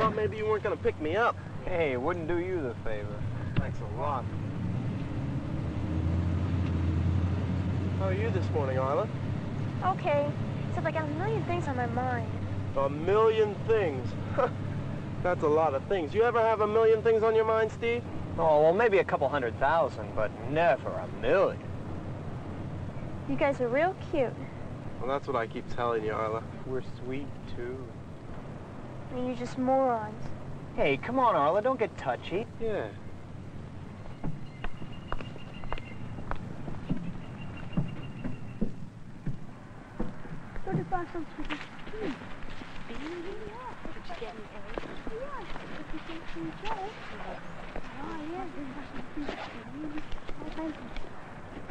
thought maybe you weren't going to pick me up. Hey, it wouldn't do you the favor. Thanks a lot. How are you this morning, Arla? Okay, except I got a million things on my mind. A million things? That's a lot of things. You ever have a million things on your mind, Steve? Oh, well, maybe a couple 100,000, but never a million. You guys are real cute. Well, that's what I keep telling you, Arla. We're sweet, too. And you're just morons. Hey, come on, Arla, don't get touchy. Yeah. Go to Boston, sweetie. Did you get any eggs? Yeah, if you can see Joe. Oh, yeah.